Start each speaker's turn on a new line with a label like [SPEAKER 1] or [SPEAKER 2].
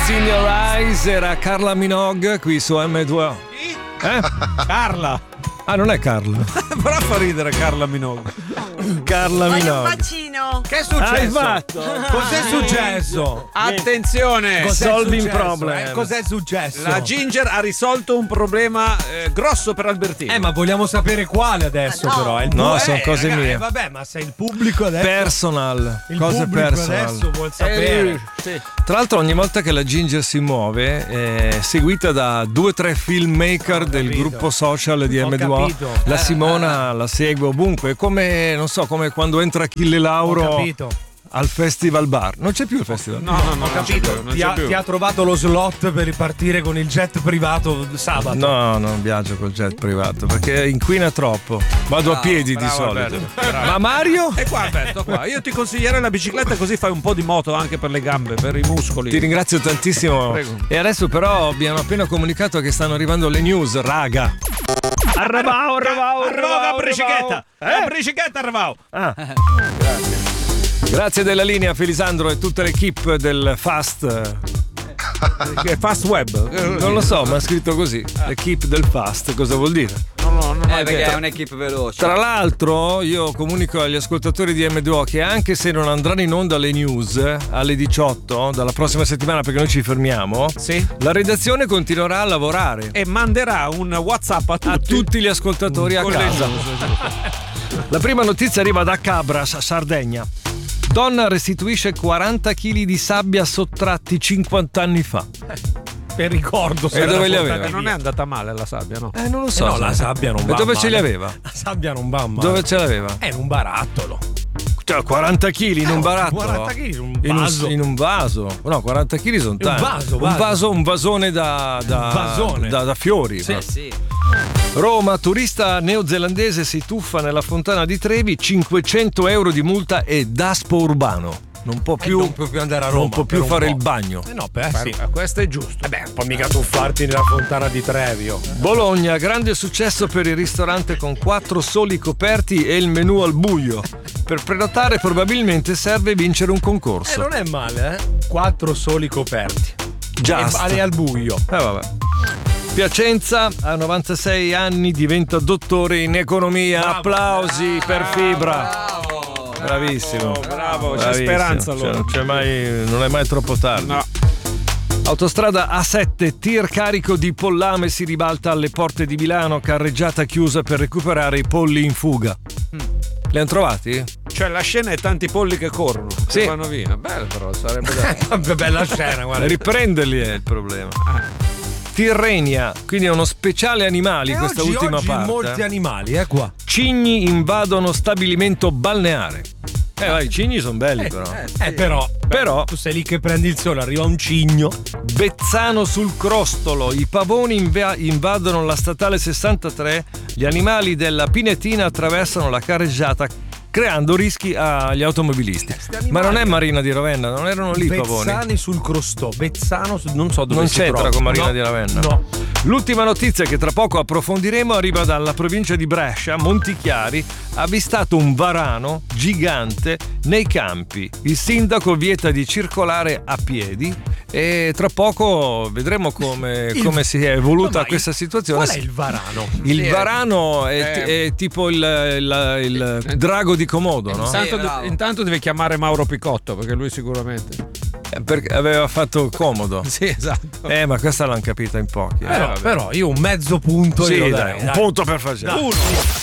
[SPEAKER 1] in Your Eyes era Carla Minogue qui su M2O.
[SPEAKER 2] Carla.
[SPEAKER 1] Ah, non è Carla.
[SPEAKER 2] Però fa ridere Carla Minogue.
[SPEAKER 1] Carla
[SPEAKER 3] Voglio un
[SPEAKER 1] Minogue.
[SPEAKER 3] bacino.
[SPEAKER 2] Che è successo?
[SPEAKER 1] Hai fatto?
[SPEAKER 2] Cos'è successo? Attenzione.
[SPEAKER 1] Solving problem.
[SPEAKER 2] Cos'è successo? La Ginger ha risolto un problema grosso per Albertino.
[SPEAKER 4] Ma vogliamo sapere quale adesso,
[SPEAKER 3] no.
[SPEAKER 4] però.
[SPEAKER 1] No, sono cose
[SPEAKER 4] ragazzi,
[SPEAKER 1] mie.
[SPEAKER 4] Vabbè, ma se il pubblico adesso.
[SPEAKER 1] Personal.
[SPEAKER 4] il
[SPEAKER 1] Cose
[SPEAKER 4] pubblico
[SPEAKER 1] personal.
[SPEAKER 4] adesso vuol sapere.
[SPEAKER 2] Sì.
[SPEAKER 1] Tra l'altro ogni volta che la Ginger si muove è seguita da 2 o 3 filmmaker del gruppo social di
[SPEAKER 4] Ho
[SPEAKER 1] M2O.
[SPEAKER 4] capito.
[SPEAKER 1] La Simona la segue ovunque, è come, non so, come quando entra Achille Lauro
[SPEAKER 4] Ho capito.
[SPEAKER 1] al Festival Bar. Non c'è più il Festival.
[SPEAKER 2] No, ho capito. Non c'è più.
[SPEAKER 4] Ti ha trovato lo slot per ripartire con il jet privato sabato.
[SPEAKER 1] No, non viaggio col jet privato perché inquina troppo. Vado a piedi di solito. Ma Mario?
[SPEAKER 2] E qua Alberto, qua. Io ti consiglierei la bicicletta così fai un po' di moto anche per le gambe, per i muscoli.
[SPEAKER 1] Ti ringrazio tantissimo.
[SPEAKER 2] Prego.
[SPEAKER 1] E adesso però abbiamo appena comunicato che stanno arrivando le news, raga.
[SPEAKER 2] Arrivavo la bicicletta. La bicicletta arrivavo.
[SPEAKER 1] Grazie della linea Felisandro e tutta l'equipe del Fast.
[SPEAKER 2] Che Fast Web.
[SPEAKER 1] Non lo so, ma è scritto così. L'equipe del Fast, cosa vuol dire?
[SPEAKER 2] Non
[SPEAKER 5] perché è un'equipe veloce.
[SPEAKER 1] Tra l'altro io comunico agli ascoltatori di M2O che anche se non andranno in onda le news alle 18 dalla prossima settimana, perché noi ci fermiamo,
[SPEAKER 2] Sì.
[SPEAKER 1] la redazione continuerà a lavorare
[SPEAKER 2] E manderà un WhatsApp
[SPEAKER 1] a tutti gli ascoltatori a
[SPEAKER 2] con le
[SPEAKER 1] casa.
[SPEAKER 2] news.
[SPEAKER 1] La prima notizia arriva da Cabras, Sardegna. Donna restituisce 40 kg di sabbia sottratti 50 anni fa.
[SPEAKER 4] Per ricordo.
[SPEAKER 1] E dove li aveva?
[SPEAKER 2] Non è andata male la sabbia, no?
[SPEAKER 1] Non lo so.
[SPEAKER 4] No, la sabbia non
[SPEAKER 1] E
[SPEAKER 4] va
[SPEAKER 1] dove
[SPEAKER 4] male.
[SPEAKER 1] ce li aveva?
[SPEAKER 4] La sabbia non va male.
[SPEAKER 1] Dove ce l'aveva?
[SPEAKER 4] In un barattolo.
[SPEAKER 1] Cioè 40 kg in un barattolo?
[SPEAKER 4] 40 kg in un vaso.
[SPEAKER 1] In un vaso. No, 40 kg sono tanti. Un vasone da
[SPEAKER 4] vasone.
[SPEAKER 1] da fiori.
[SPEAKER 5] Sì, sì.
[SPEAKER 1] Roma, turista neozelandese si tuffa nella fontana di Trevi, 500 euro di multa e daspo urbano. Non può più
[SPEAKER 4] andare a Roma.
[SPEAKER 1] Non può più
[SPEAKER 4] per un
[SPEAKER 1] fare
[SPEAKER 4] po'.
[SPEAKER 1] il bagno.
[SPEAKER 4] No, sì.
[SPEAKER 2] Questo è giusto.
[SPEAKER 4] Puoi mica tuffarti nella fontana di Trevi.
[SPEAKER 1] Bologna, grande successo per il ristorante con 4 soli coperti e il menù al buio. Per prenotare probabilmente serve vincere un concorso.
[SPEAKER 4] Non è male, 4 soli coperti.
[SPEAKER 1] Just.
[SPEAKER 4] E vale al buio.
[SPEAKER 1] Vabbè. Piacenza, a 96 anni, diventa dottore in economia.
[SPEAKER 4] Bravo.
[SPEAKER 1] Applausi per Fibra. Bravissimo.
[SPEAKER 2] Bravo, c'è
[SPEAKER 1] Bravissimo.
[SPEAKER 2] speranza allora.
[SPEAKER 1] Non è mai troppo tardi.
[SPEAKER 2] No.
[SPEAKER 1] Autostrada A7, tir carico di pollame si ribalta alle porte di Milano, carreggiata chiusa per recuperare i polli in fuga. Li hanno trovati?
[SPEAKER 2] Cioè la scena è tanti polli che corrono,
[SPEAKER 1] Sì.
[SPEAKER 2] che vanno via. Bello però, sarebbe da...
[SPEAKER 4] Bella scena, guarda.
[SPEAKER 1] Riprenderli è il problema. Tirrenia, quindi è uno speciale animali questa ultima
[SPEAKER 4] oggi
[SPEAKER 1] parte.
[SPEAKER 4] molti animali, qua.
[SPEAKER 1] Cigni invadono stabilimento balneare. I cigni sono belli però. Però
[SPEAKER 4] tu sei lì che prendi il sole, arriva un cigno.
[SPEAKER 1] Bezzano sul Crostolo, i pavoni invadono la statale 63, gli animali della Pinetina attraversano la carreggiata creando rischi agli automobilisti. Ma non è Marina di Ravenna, non erano lì i pavoni.
[SPEAKER 4] Bezzani sul Crostò, Bezzano, non so dove
[SPEAKER 1] Non
[SPEAKER 4] si
[SPEAKER 1] c'entra
[SPEAKER 4] trova.
[SPEAKER 1] con Marina
[SPEAKER 4] No,
[SPEAKER 1] di Ravenna.
[SPEAKER 4] No.
[SPEAKER 1] L'ultima notizia che tra poco approfondiremo arriva dalla provincia di Brescia. Montichiari ha avvistato un varano gigante nei campi. Il sindaco vieta di circolare a piedi e tra poco vedremo come si è evoluta questa situazione.
[SPEAKER 4] Qual è il varano?
[SPEAKER 1] Il varano è tipo il drago di Komodo, no?
[SPEAKER 2] Intanto deve chiamare Mauro Picotto, perché lui sicuramente...
[SPEAKER 1] Perché aveva fatto comodo.
[SPEAKER 2] Sì, esatto.
[SPEAKER 1] Ma questa l'hanno capita in pochi.
[SPEAKER 4] Però io un mezzo punto
[SPEAKER 1] Sì,
[SPEAKER 4] glielo
[SPEAKER 1] dai,
[SPEAKER 4] darei,
[SPEAKER 1] un
[SPEAKER 4] dai.
[SPEAKER 1] punto per facere.
[SPEAKER 2] Uno.